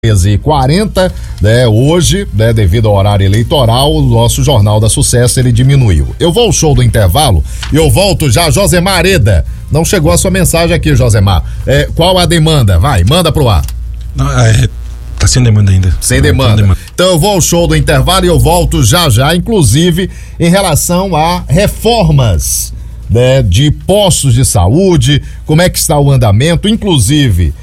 13h40, né? Hoje, né, devido ao horário eleitoral, o nosso Jornal da Sucesso ele diminuiu. Eu vou ao show do intervalo e eu volto já. Josemar Areda, não chegou a sua mensagem aqui, Josemar. Qual a demanda? Vai, manda pro ar. Não, tá sem demanda ainda. Sem demanda. Então eu vou ao show do intervalo e eu volto já, inclusive em relação a reformas, né, de postos de saúde, como é que está o andamento, inclusive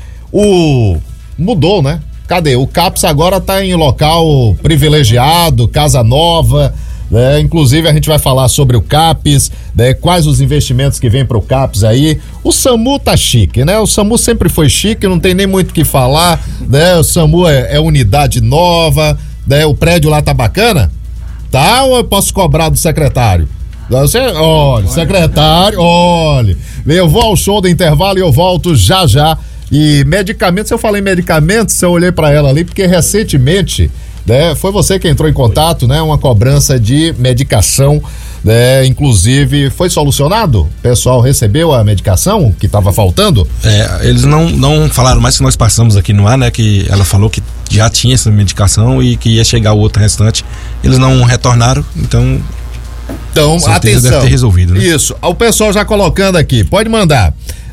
mudou, né? Cadê? O CAPS agora está em local privilegiado, casa nova, né? Inclusive a gente vai falar sobre o CAPS, né? Quais os investimentos que vem para o CAPS aí. O SAMU tá chique, né? O SAMU sempre foi chique, não tem nem muito o que falar, né? O SAMU é unidade nova, né? O prédio lá tá bacana? Tá, ou eu posso cobrar do secretário? Olha, secretário, olha. Eu vou ao show do intervalo e eu volto já. E medicamentos, eu falei medicamentos, eu olhei para ela ali, porque recentemente, né, foi você que entrou em contato, né, uma cobrança de medicação, né, inclusive foi solucionado? O pessoal recebeu a medicação que estava faltando? Eles não falaram mais que nós passamos aqui no ar, né, que ela falou que já tinha essa medicação e que ia chegar o outro restante. Eles não retornaram, então atenção, deve ter resolvido, né? Isso, o pessoal já colocando aqui, pode mandar.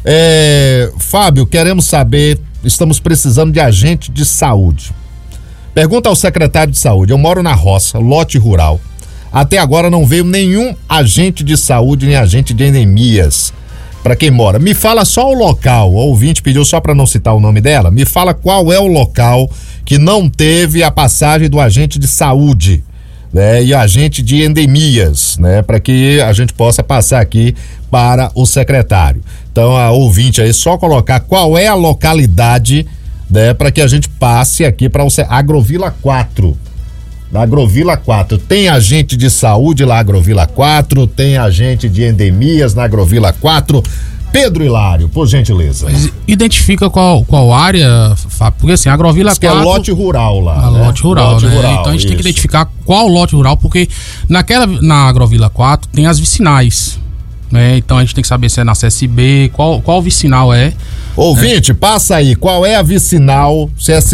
Fábio, queremos saber, estamos precisando de agente de saúde. Pergunta ao secretário de saúde. Eu moro na roça, lote rural. Até agora não veio nenhum agente de saúde nem agente de endemias para quem mora. Me fala só o local. O ouvinte pediu só para não citar o nome dela. Me fala qual é o local que não teve a passagem do agente de saúde, né, e agente de endemias, né, para que a gente possa passar aqui para o secretário. Então, a ouvinte aí, só colocar qual é a localidade, né, para que a gente passe aqui para o Agrovila 4. Na Agrovila 4, tem agente de saúde lá, Agrovila 4, tem agente de endemias na Agrovila 4. Pedro Hilário, por gentileza. Identifica qual área, Fábio, porque assim, a Agrovila 4... que é lote rural lá, né? Lote rural, né? Então a gente tem que identificar qual lote rural, porque na Agrovila 4 tem as vicinais, né? Então a gente tem que saber se é na CSB, qual vicinal é. Ouvinte, passa aí, qual é a vicinal, se é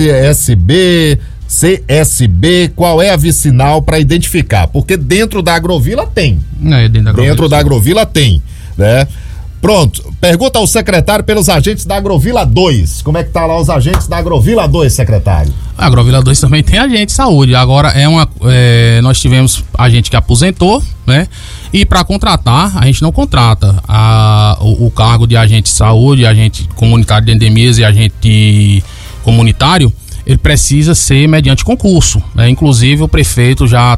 CSB, qual é a vicinal para identificar, porque dentro da Agrovila tem. Dentro da Agrovila tem, né? Pronto, pergunta ao secretário pelos agentes da Agrovila 2. Como é que tá lá os agentes da Agrovila 2, secretário? A Agrovila 2 também tem agente de saúde. Agora nós tivemos agente que aposentou, né? E para contratar, a gente não contrata. O cargo de agente de saúde, agente comunitário de endemias e agente comunitário, ele precisa ser mediante concurso, né? Inclusive o prefeito já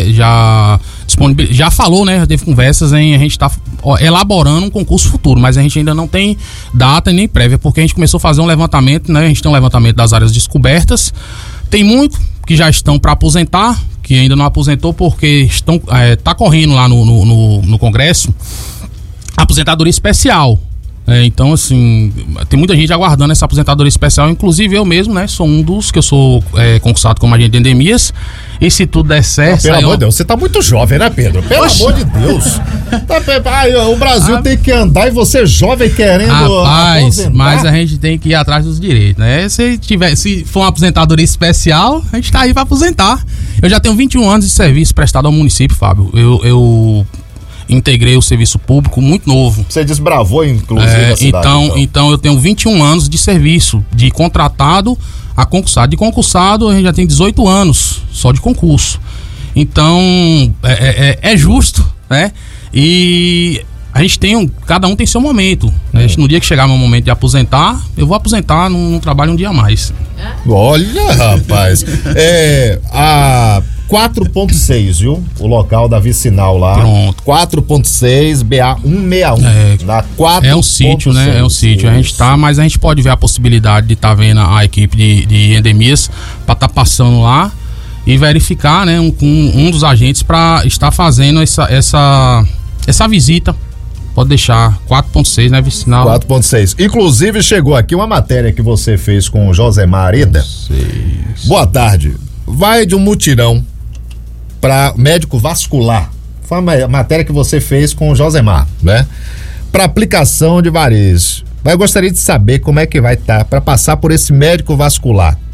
falou, né? Já teve conversas a gente está elaborando um concurso futuro, mas a gente ainda não tem data nem prévia, porque a gente começou a fazer um levantamento, né? A gente tem um levantamento das áreas descobertas, tem muito que já estão para aposentar, que ainda não aposentou porque tá correndo lá no Congresso a aposentadoria especial. Então, assim, tem muita gente aguardando essa aposentadoria especial, inclusive eu mesmo, né? Sou um dos que eu sou concursado como agente de endemias. E se tudo der certo... Pelo amor de Deus, você tá muito jovem, né, Pedro? Pelo amor de Deus. O Brasil tem que andar e você jovem querendo aposentar. Mas a gente tem que ir atrás dos direitos, né? Se for uma aposentadoria especial, a gente tá aí pra aposentar. Eu já tenho 21 anos de serviço prestado ao município, Fábio. Eu integrei o serviço público muito novo. Você desbravou, inclusive, a cidade. Então eu tenho 21 anos de serviço, de contratado a concursado. De concursado, a gente já tem 18 anos só de concurso. Então, é justo, né? E a gente cada um tem seu momento, né? No dia que chegar meu momento de aposentar, eu vou aposentar, não trabalho um dia a mais. Olha, rapaz, a 4.6, viu? O local da vicinal lá. Pronto. 4.6 BA 161. Na 4. É o sítio, né? É o sítio. A gente mas a gente pode ver a possibilidade de estar vendo a equipe de endemias para estar passando lá e verificar, né? Um dos agentes para estar fazendo essa visita. Pode deixar 4.6, né, vicinal? 4.6. Inclusive chegou aqui uma matéria que você fez com o Josemar Areda. Boa tarde. Vai de um mutirão para médico vascular. Foi uma matéria que você fez com o Josemar, né? Para aplicação de varizes. Mas eu gostaria de saber como é que vai estar para passar por esse médico vascular.